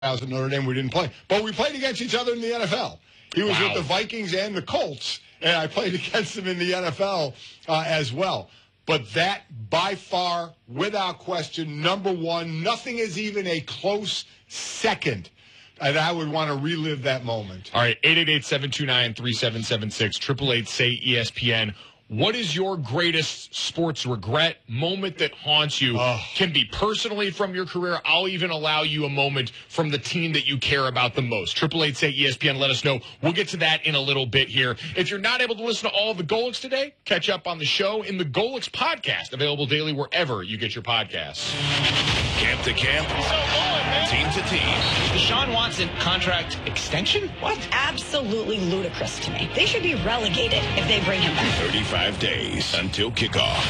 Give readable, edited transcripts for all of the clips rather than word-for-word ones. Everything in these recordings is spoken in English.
at Notre Dame. We didn't play. But we played against each other in the NFL. He was with the Vikings and the Colts, and I played against him in the NFL as well. But that, by far, without question, number one, nothing is even a close second. And I would want to relive that moment. All right, 888-729-3776, 888-SAY-ESPN. What is your greatest sports regret, moment that haunts you? Can be personally from your career. I'll even allow you a moment from the team that you care about the most. 888-SAY-ESPN, let us know. We'll get to that in a little bit here. If you're not able to listen to all of the Golix today, catch up on the show in the Golix podcast, available daily wherever you get your podcasts. Camp to camp, team to team. Deshaun Watson contract extension? What? Absolutely ludicrous to me. They should be relegated if they bring him back. 35 days until kickoff.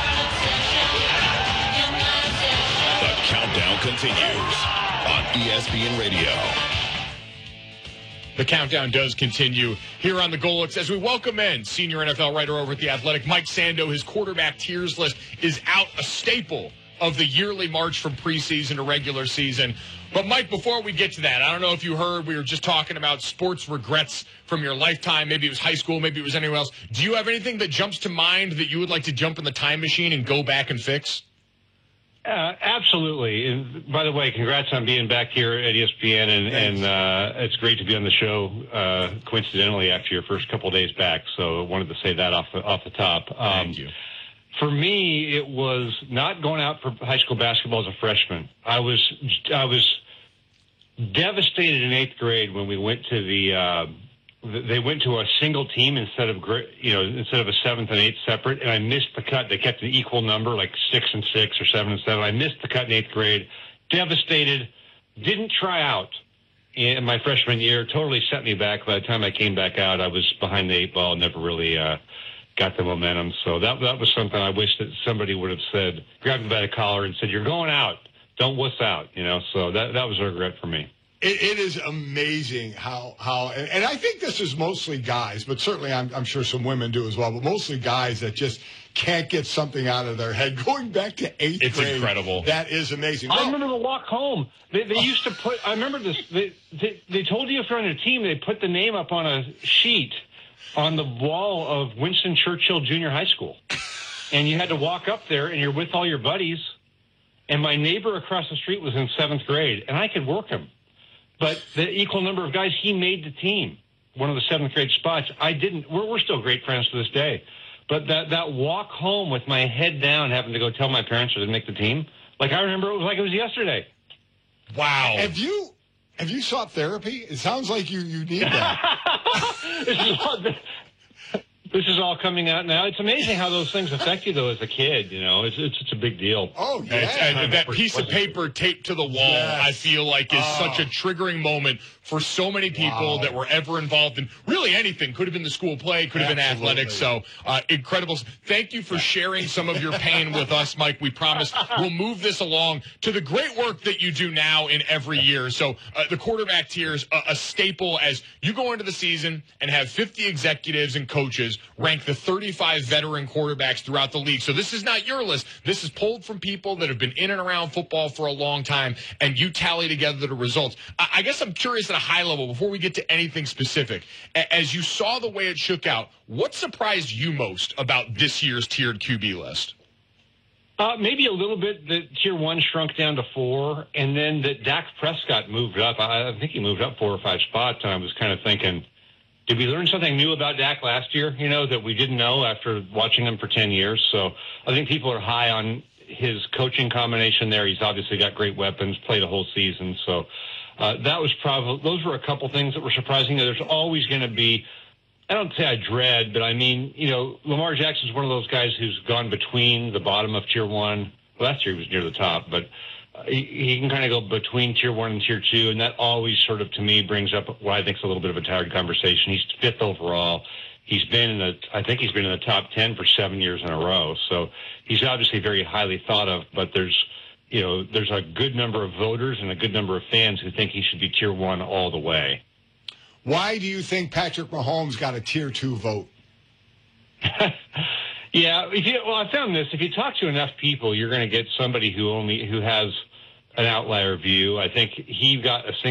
The countdown continues on ESPN Radio. The countdown does continue here on the Golix as we welcome in senior NFL writer over at The Athletic, Mike Sando. His quarterback tiers list is out, a staple of the yearly march from preseason to regular season. But, Mike, before we get to that, I don't know if you heard, we were just talking about sports regrets from your lifetime. Maybe it was high school, maybe it was anywhere else. Do you have anything that jumps to mind that you would like to jump in the time machine and go back and fix? Absolutely. And by the way, congrats on being back here at ESPN, and it's great to be on the show, coincidentally, after your first couple of days back. So I wanted to say that off the top. Thank you. For me, it was not going out for high school basketball as a freshman. I was devastated in 8th grade when we went to they went to a single team instead of a 7th and 8th separate, and I missed the cut. They kept an equal number, like 6 and 6 or 7 and 7. I missed the cut in 8th grade. Devastated. Didn't try out in my freshman year. Totally set me back. By the time I came back out, I was behind the 8 ball. Never really got the momentum. So that was something I wish that somebody would have said, grabbed me by the collar and said, "You're going out. Don't wuss out." So that was a regret for me. It is amazing how and I think this is mostly guys, but certainly I'm sure some women do as well, but mostly guys that just can't get something out of their head. Going back to 8th grade. It's incredible. That is amazing. I remember the walk home. They used to put, I remember this, they told you if you're on a team, they put the name up on a sheet on the wall of Winston Churchill Junior High School. And you had to walk up there, and you're with all your buddies. And my neighbor across the street was in 7th grade, and I could work him. But the equal number of guys, he made the team, one of the 7th grade spots. I didn't. We're still great friends to this day. But that walk home with my head down, having to go tell my parents I didn't make the team, like I remember it was like it was yesterday. Wow. Have you sought therapy? It sounds like you need that. This is all coming out now. It's amazing how those things affect you, though, as a kid. It's such a big deal. Oh, yeah. That piece of paper taped to the wall, I feel like, is such a triggering moment for so many people that were ever involved in really anything. Could have been the school play, could have been athletics. So incredible. Thank you for sharing some of your pain with us, Mike. We promise we'll move this along to the great work that you do now in every year. So the quarterback tiers, a staple as you go into the season and have 50 executives and coaches rank the 35 veteran quarterbacks throughout the league. So this is not your list. This is pulled from people that have been in and around football for a long time, and you tally together the results. I guess I'm curious at a high level, before we get to anything specific, as you saw the way it shook out, what surprised you most about this year's tiered QB list? Maybe a little bit that Tier 1 shrunk down to 4, and then that Dak Prescott moved up. I think he moved up 4 or 5 spots, and I was kind of thinking, did we learn something new about Dak last year, that we didn't know after watching him for 10 years? So I think people are high on his coaching combination there. He's obviously got great weapons, played a whole season. So those were a couple things that were surprising. There's always going to be, I don't say I dread, but I mean, Lamar Jackson's one of those guys who's gone between the bottom of Tier 1. Well, last year he was near the top, but he can kind of go between Tier 1 and Tier 2, and that always sort of, to me, brings up what I think is a little bit of a tired conversation. He's 5th overall. He's been I think he's been in the top 10 for 7 years in a row. So he's obviously very highly thought of, but there's a good number of voters and a good number of fans who think he should be Tier 1 all the way. Why do you think Patrick Mahomes got a Tier 2 vote? Yeah, I found this. If you talk to enough people, you're going to get somebody who has an outlier view. I think he got a